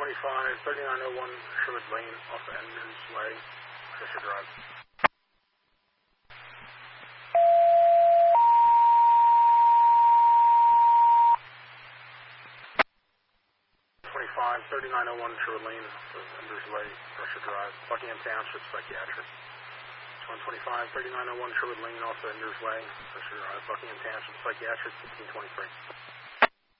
3901 Sherwood Lane off of Enders Way, Fisher Drive. 3901 Sherwood Lane off of Enders Way, Fisher Drive, Buckingham Township Psychiatric. 3901 Sherwood Lane off of Enders Way, Fisher Drive, Buckingham Township Psychiatric, 1523.